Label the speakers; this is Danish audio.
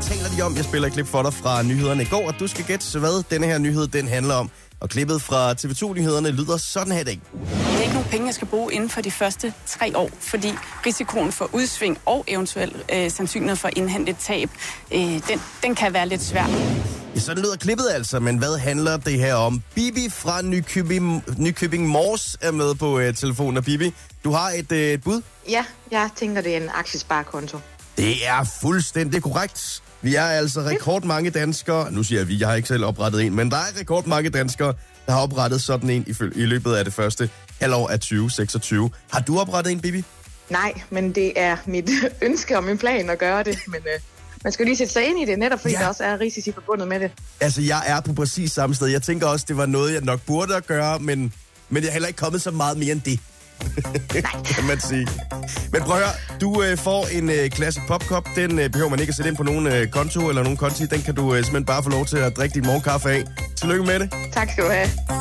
Speaker 1: taler de om? Jeg spiller et klip for dig fra nyhederne i går, og du skal gætte, hvad denne her nyhed den handler om. Og klippet fra TV2-nyhederne lyder sådan her i dag.
Speaker 2: Det er ikke nogen penge, jeg skal bruge inden for de første 3 år, fordi risikoen for udsving og eventuelt sandsynlighed for indhentet tab, den kan være lidt svær.
Speaker 1: Ja, sådan lyder klippet altså, men hvad handler det her om? Bibi fra Nykøbing Mors er med på telefonen. Og Bibi, du har et bud?
Speaker 3: Ja, jeg tænker, det er en aktiesparekonto.
Speaker 1: Det er fuldstændig korrekt. Vi er altså rekordmange danskere, nu siger jeg jeg har ikke selv oprettet en, men der er rekordmange danskere, der har oprettet sådan en i løbet af det første halvår af 2026. Har du oprettet en, Bibi?
Speaker 3: Nej, men det er mit ønske og min plan at gøre det, men man skal lige sætte sig ind i det, netop fordi der også er risici forbundet med det.
Speaker 1: Altså, jeg er på præcis samme sted. Jeg tænker også, det var noget, jeg nok burde at gøre, men jeg er heller ikke kommet så meget mere end det. Kan man sige. Men prøv at høre, du får en Classic Popkop. Den behøver man ikke at sætte ind på nogen konto eller nogen konti. Den kan du simpelthen bare få lov til at drikke din morgenkaffe af. Tillykke med det.
Speaker 3: Tak skal du have.